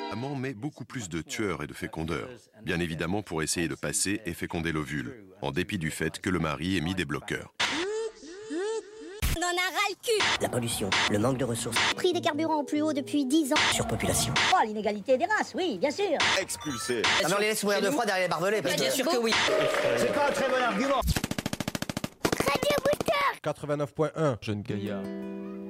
Maman met beaucoup plus de tueurs et de fécondeurs, bien évidemment pour essayer de passer et féconder l'ovule, en dépit du fait que le mari ait mis des bloqueurs. On en a ras le cul. La pollution, le manque de ressources. Prix des carburants au plus haut depuis 10 ans. Surpopulation. Oh, l'inégalité des races, oui, bien sûr. Expulsé. Ah mais on les laisse mourir de froid derrière les barbelés. Parce Bien sûr que oui. C'est pas un très bon argument. Radio Booster. 89.1, jeune gaillard.